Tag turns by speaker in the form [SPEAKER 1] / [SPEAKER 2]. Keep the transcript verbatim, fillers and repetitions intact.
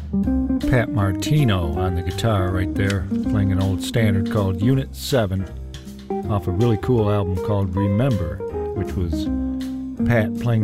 [SPEAKER 1] Pat Martino on the guitar right there, playing an old standard called Unit seven off a really cool album called Remember, which was Pat playing